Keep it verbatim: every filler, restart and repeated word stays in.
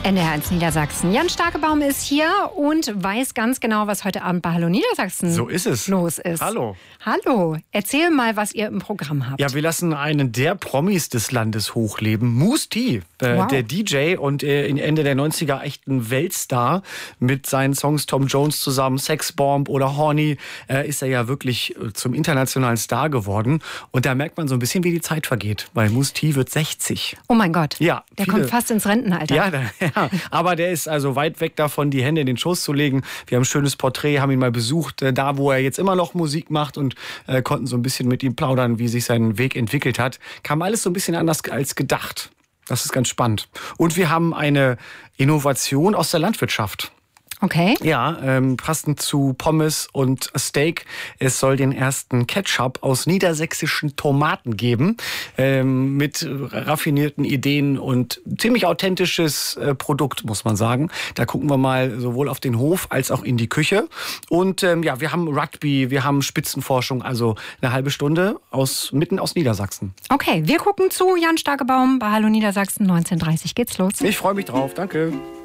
N D R eins Niedersachsen. Jan Starkebaum ist hier und weiß ganz genau, was heute Abend bei Hallo Niedersachsen so ist es. los ist. Hallo. Hallo. Erzähl mal, was ihr im Programm habt. Ja, wir lassen einen der Promis des Landes hochleben. Mousse T, äh, Wow. der D J und äh, in Ende der neunziger echt ein Weltstar. Mit seinen Songs Tom Jones zusammen, Sex Bomb oder Horny, äh, ist er ja wirklich äh, zum internationalen Star geworden. Und da merkt man so ein bisschen, wie die Zeit vergeht. Weil Mousse T wird sechzig. Oh mein Gott. Ja, Der viele- kommt fast ins Rentenalter. Ja, da, ja, aber der ist also weit weg davon, die Hände in den Schoß zu legen. Wir haben ein schönes Porträt, haben ihn mal besucht, äh, da wo er jetzt immer noch Musik macht und äh, konnten so ein bisschen mit ihm plaudern, wie sich sein Weg entwickelt hat. Kam alles so ein bisschen anders als gedacht. Das ist ganz spannend. Und wir haben eine Innovation aus der Landwirtschaft. Okay. Ja, ähm, passend zu Pommes und Steak. Es soll den ersten Ketchup aus niedersächsischen Tomaten geben. Ähm, mit raffinierten Ideen und ziemlich authentisches äh, Produkt, muss man sagen. Da gucken wir mal sowohl auf den Hof als auch in die Küche. Und ähm, ja, wir haben Rugby, wir haben Spitzenforschung, also eine halbe Stunde aus mitten aus Niedersachsen. Okay, wir gucken zu. Jan Starkebaum bei Hallo Niedersachsen. neunzehn Uhr dreißig geht's los. Ich freue mich drauf, danke.